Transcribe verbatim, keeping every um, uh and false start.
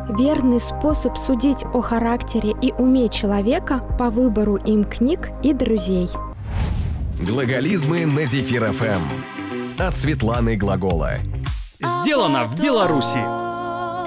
верный способ судить о характере и уме человека по выбору им книг и друзей. Глаголизмы на Зефир эф эм от Светланы Глагола. Сделано в Беларуси.